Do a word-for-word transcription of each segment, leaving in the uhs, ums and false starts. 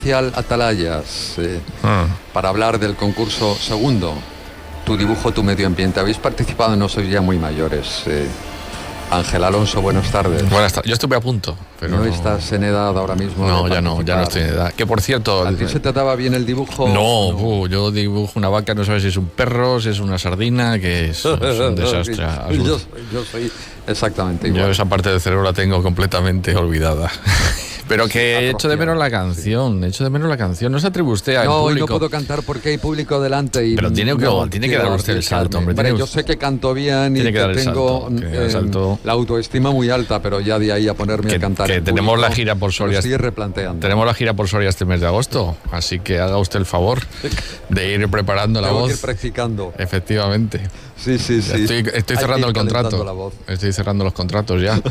Atalayas, eh, ah. para hablar del concurso segundo, Tu dibujo, tu medio ambiente. Habéis participado, no sois ya muy mayores. Eh, Ángel Alonso, buenas tardes. Buenas tardes. Yo estuve a punto, pero no, no estás en edad ahora mismo. No, ya no, ya no estoy en edad. Que por cierto, ¿a ti se te daba bien el dibujo? No, no. Uh, yo dibujo una vaca, no sabes si es un perro, si es una sardina, que es, es un desastre. yo, soy, yo soy exactamente igual. Yo esa parte del cerebro la tengo completamente olvidada. Pero que he hecho de menos la canción, he hecho de menos la canción. No se atribuye usted al no, público. No, no puedo cantar porque hay público delante. Y pero tiene que, no, tiene que dar usted el salto, hombre. Hombre, yo sé que canto bien y que, que tengo que eh, salto. la autoestima muy alta, pero ya de ahí a ponerme que, a cantar. Que tenemos público, la gira por Soria. Sigue replanteando. Tenemos la gira por Soria este mes de agosto, así que haga usted el favor de ir preparando la tengo voz. Que ir practicando. Efectivamente. Sí, sí, sí. Estoy, estoy cerrando el contrato. Estoy cerrando los contratos ya.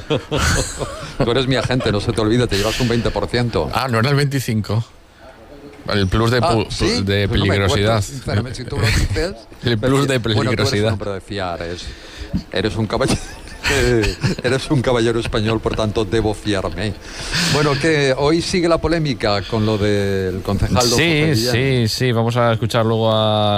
Tú eres mi agente, no se te olvide, te llevas un veinte por ciento. Ah, no era el veinticinco. El plus de, ah, pu ¿sí? de pues peligrosidad. No me acuerdo, si tú lo dices, el plus de peligrosidad. Bueno, tú eres un hombre de fiar, eres, eres un caballero. Eres un caballero español, por tanto debo fiarme. Bueno, que hoy sigue la polémica con lo del concejal. Sí, sí, sí. Vamos a escuchar luego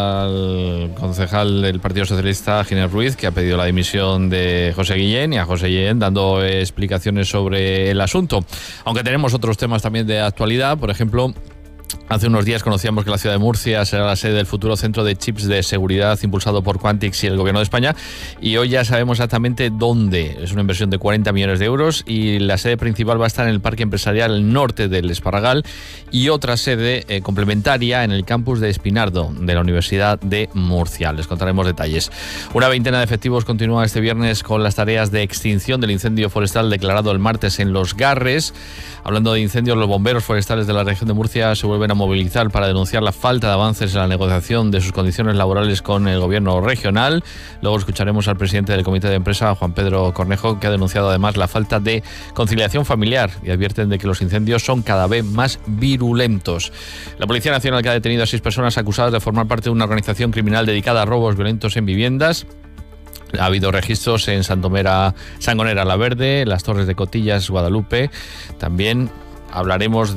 al concejal del Partido Socialista, Ginés Ruiz, que ha pedido la dimisión de José Guillén, y a José Guillén dando explicaciones sobre el asunto. Aunque tenemos otros temas también de actualidad, por ejemplo. Hace unos días conocíamos que la ciudad de Murcia será la sede del futuro centro de chips de seguridad impulsado por Quantix y el Gobierno de España, y hoy ya sabemos exactamente dónde. Es una inversión de cuarenta millones de euros y la sede principal va a estar en el Parque Empresarial Norte del Esparragal y otra sede eh, complementaria en el campus de Espinardo de la Universidad de Murcia. Les contaremos detalles. Una veintena de efectivos continúa este viernes con las tareas de extinción del incendio forestal declarado el martes en Los Garres. Hablando de incendios, los bomberos forestales de la región de Murcia se vuelven a movilizar para denunciar la falta de avances en la negociación de sus condiciones laborales con el gobierno regional. Luego escucharemos al presidente del comité de empresa, Juan Pedro Cornejo, que ha denunciado además la falta de conciliación familiar y advierten de que los incendios son cada vez más virulentos. La Policía Nacional, que ha detenido a seis personas acusadas de formar parte de una organización criminal dedicada a robos violentos en viviendas. Ha habido registros en Santomera, Sangonera La Verde, las Torres de Cotillas, Guadalupe. También hablaremos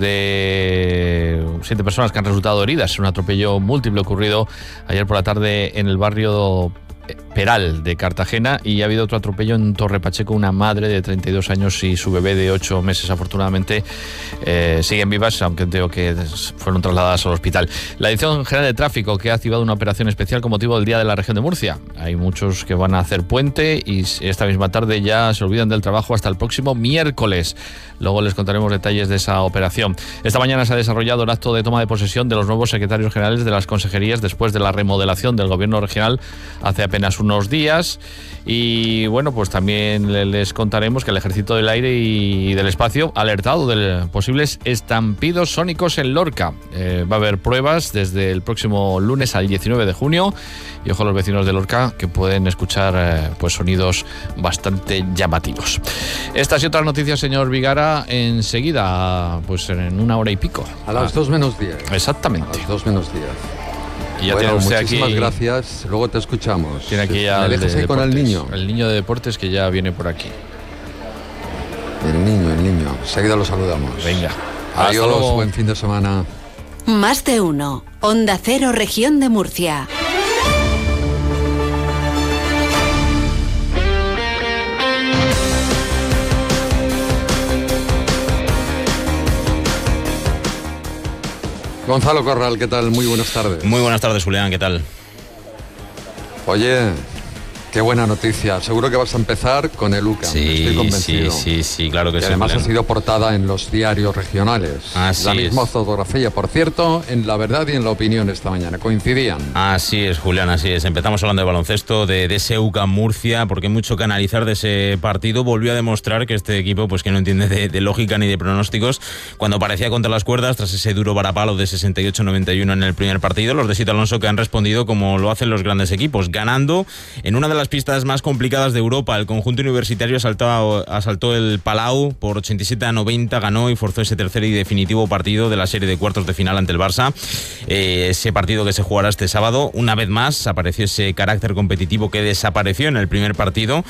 de siete personas que han resultado heridas en un atropello múltiple ocurrido ayer por la tarde en el barrio Peral de Cartagena, y ha habido otro atropello en Torre Pacheco. Una madre de treinta y dos años y su bebé de ocho meses afortunadamente eh, siguen vivas, aunque creo que fueron trasladadas al hospital. La Dirección General de Tráfico, que ha activado una operación especial con motivo del Día de la Región de Murcia. Hay muchos que van a hacer puente y esta misma tarde ya se olvidan del trabajo hasta el próximo miércoles. Luego les contaremos detalles de esa operación. Esta mañana se ha desarrollado el acto de toma de posesión de los nuevos secretarios generales de las consejerías después de la remodelación del gobierno regional hace apenas unos días. Y bueno, pues también les contaremos que el Ejército del Aire y del Espacio ha alertado de posibles estampidos sónicos en Lorca. Eh, va a haber pruebas desde el próximo lunes al diecinueve de junio, y ojo a los vecinos de Lorca, que pueden escuchar eh, pues sonidos bastante llamativos. Estas y otras noticias, señor Vigara, enseguida, pues en una hora y pico. A las dos menos diez. Exactamente. A las dos menos diez. Y ya bueno, tiene usted muchísimas aquí, gracias, luego te escuchamos. Tiene aquí ya ¿Me dejas de ahí con el niño? El niño de deportes, que ya viene por aquí. El niño, el niño. Enseguida lo saludamos. Venga. Adiós, buen fin de semana. Más de uno. Onda Cero, Región de Murcia. Gonzalo Corral, ¿qué tal? Muy buenas tardes. Muy buenas tardes, Julián, ¿qué tal? Oye, qué buena noticia. Seguro que vas a empezar con el U C A M, sí, estoy convencido. Sí, sí, sí, claro que y sí. Además Julián. ha sido portada en los diarios regionales. Así La misma es. fotografía, por cierto, en La Verdad y en La Opinión esta mañana. Coincidían. Así es, Julián, así es. Empezamos hablando de baloncesto, de, de ese U C A M Murcia, porque hay mucho que analizar de ese partido. Volvió a demostrar que este equipo, pues que no entiende de, de lógica ni de pronósticos, cuando parecía contra las cuerdas, tras ese duro varapalo de sesenta y ocho a noventa y uno en el primer partido, los de Sito Alonso, que han respondido como lo hacen los grandes equipos, ganando en una de las pistas más complicadas de Europa. El conjunto universitario asaltó, asaltó el Palau por ochenta y siete a noventa, ganó y forzó ese tercer y definitivo partido de la serie de cuartos de final ante el Barça. Eh, ese partido que se jugará este sábado. Una vez más apareció ese carácter competitivo que desapareció en el primer partido.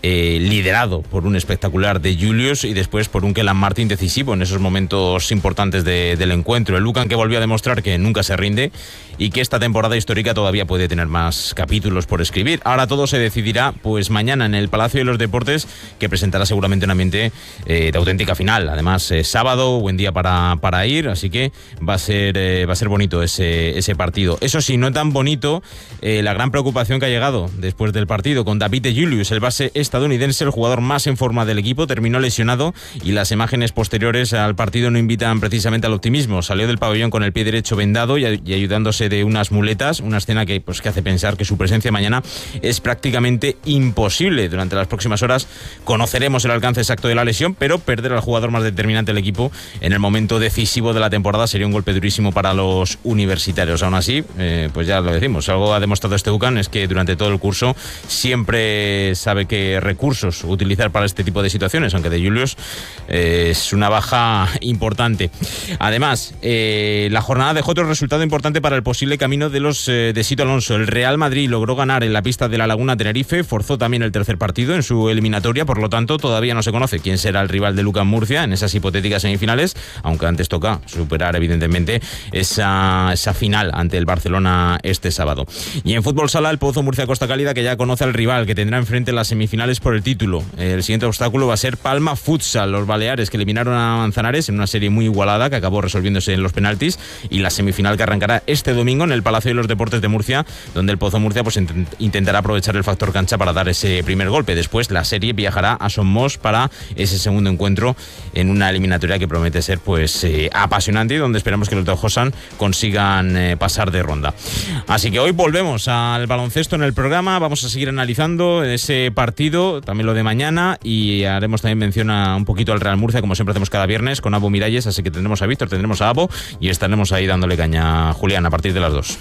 eh, liderado por un espectacular de Julius y después por un Kelan Martin decisivo en esos momentos importantes de, del encuentro. El Lucan que volvió a demostrar que nunca se rinde y que esta temporada histórica todavía puede tener más capítulos por escribir. Ahora todo se decidirá pues mañana en el Palacio de los Deportes, que presentará seguramente un ambiente eh, de auténtica final. Además, eh, sábado, buen día para, para ir, así que va a ser, eh, va a ser bonito ese, ese partido. Eso sí, no tan bonito eh, la gran preocupación que ha llegado después del partido con David de Julius, el base estadounidense, el jugador más en forma del equipo, terminó lesionado y las imágenes posteriores al partido no invitan precisamente al optimismo. Salió del pabellón con el pie derecho vendado y, y ayudándose de unas muletas, una escena que, pues, que hace pensar que su presencia mañana es prácticamente imposible. Durante las próximas horas conoceremos el alcance exacto de la lesión, pero perder al jugador más determinante del equipo en el momento decisivo de la temporada sería un golpe durísimo para los universitarios. Aún así, eh, pues ya lo decimos, algo ha demostrado este UCAN es que durante todo el curso siempre sabe qué recursos utilizar para este tipo de situaciones, aunque de Julius eh, es una baja importante. Además, eh, la jornada dejó otro resultado importante para el posible camino de los eh, de Sito Alonso. El Real Madrid logró ganar en la pista de La Laguna Tenerife, forzó también el tercer partido en su eliminatoria, por lo tanto todavía no se conoce quién será el rival del UCAN Murcia en esas hipotéticas semifinales, aunque antes toca superar evidentemente esa, esa final ante el Barcelona este sábado. Y en fútbol sala, el Pozo Murcia Costa Cálida, que ya conoce al rival que tendrá enfrente en las semifinales por el título. El siguiente obstáculo va a ser Palma Futsal, los baleares que eliminaron a Manzanares en una serie muy igualada que acabó resolviéndose en los penaltis, y la semifinal que arrancará este domingo en el Palacio de los Deportes de Murcia, donde el Pozo Murcia pues intent- intentará aprovechar el factor cancha para dar ese primer golpe. Después la serie viajará a Somos para ese segundo encuentro en una eliminatoria que promete ser pues eh, apasionante y donde esperamos que los de Ojosan consigan eh, pasar de ronda. Así que hoy volvemos al baloncesto en el programa, vamos a seguir analizando ese partido, también lo de mañana, y haremos también mención a un poquito al Real Murcia, como siempre hacemos cada viernes con Abo Miralles, así que tendremos a Víctor, tendremos a Abo y estaremos ahí dándole caña a Julián a partir de las dos.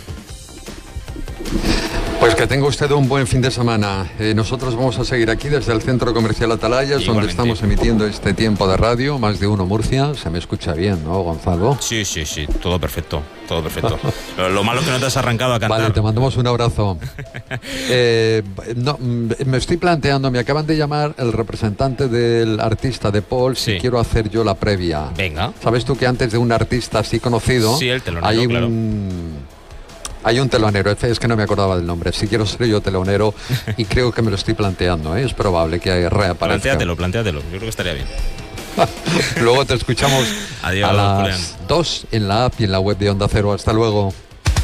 Pues que tenga usted un buen fin de semana. Eh, nosotros vamos a seguir aquí desde el Centro Comercial Atalayas, igualmente, donde estamos emitiendo este tiempo de radio, Más de Uno Murcia. Se me escucha bien, ¿no, Gonzalo? Sí, sí, sí, todo perfecto, todo perfecto. lo, lo malo es que no te has arrancado a cantar. Vale, te mandamos un abrazo. eh, no, me estoy planteando, me acaban de llamar el representante del artista de Paul, si sí. quiero hacer yo la previa. Venga. ¿Sabes tú que antes de un artista así conocido, sí, el telonero, hay claro. un... Hay un telonero, es que no me acordaba del nombre. Si quiero ser yo telonero, y creo que me lo estoy planteando, ¿eh? Es probable que reaparezca. Plantéatelo, plantéatelo, yo creo que estaría bien. Luego te escuchamos Adiós, a las Julián. dos en la app y en la web de Onda Cero. Hasta luego.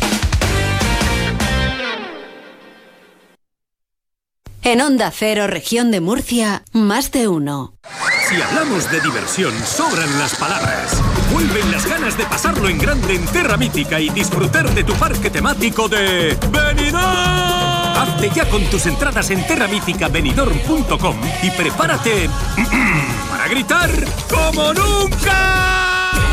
En Onda Cero, región de Murcia, Más de Uno. Si hablamos de diversión, sobran las palabras. Vuelven las ganas de pasarlo en grande en Terra Mítica y disfrutar de tu parque temático de Benidorm. Hazte ya con tus entradas en terra mítica benidorm punto com y prepárate para gritar como nunca.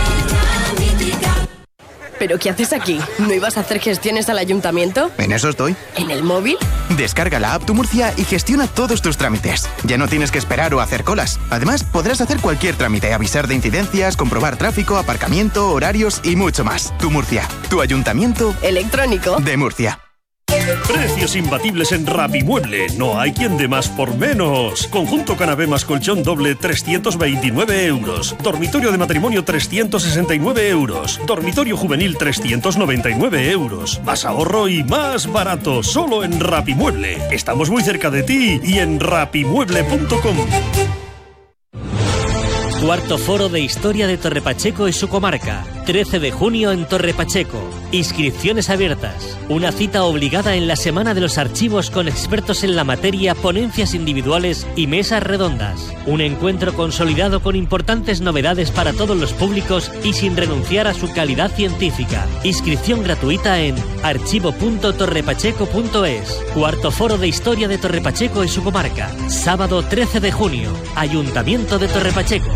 ¿Pero qué haces aquí? ¿No ibas a hacer gestiones al ayuntamiento? En eso estoy. ¿En el móvil? Descarga la app Tu Murcia y gestiona todos tus trámites. Ya no tienes que esperar o hacer colas. Además, podrás hacer cualquier trámite, avisar de incidencias, comprobar tráfico, aparcamiento, horarios y mucho más. Tu Murcia, tu ayuntamiento electrónico de Murcia. Precios imbatibles en Rapimueble. No hay quien dé más por menos. Conjunto canapé más colchón doble, trescientos veintinueve euros. Dormitorio de matrimonio, trescientos sesenta y nueve euros. Dormitorio juvenil, trescientos noventa y nueve euros. Más ahorro y más barato. Solo en Rapimueble. Estamos muy cerca de ti y en rapimueble punto com. Cuarto Foro de Historia de Torrepacheco y su comarca. trece de junio en Torrepacheco. Inscripciones abiertas. Una cita obligada en la Semana de los Archivos con expertos en la materia, ponencias individuales y mesas redondas. Un encuentro consolidado con importantes novedades para todos los públicos y sin renunciar a su calidad científica. Inscripción gratuita en archivo punto torrepacheco punto es. Cuarto Foro de Historia de Torrepacheco y su comarca. Sábado trece de junio. Ayuntamiento de Torrepacheco.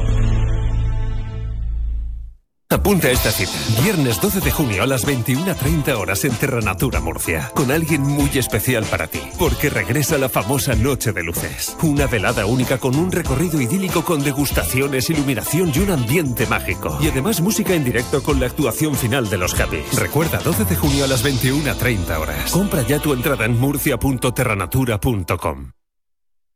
Apunta a esta cita. Viernes doce de junio a las veintiuna treinta horas en Terranatura Murcia. Con alguien muy especial para ti. Porque regresa la famosa Noche de Luces. Una velada única con un recorrido idílico con degustaciones, iluminación y un ambiente mágico. Y además música en directo con la actuación final de los Capis. Recuerda, doce de junio a las veintiuna treinta horas. Compra ya tu entrada en murcia punto terranatura punto com.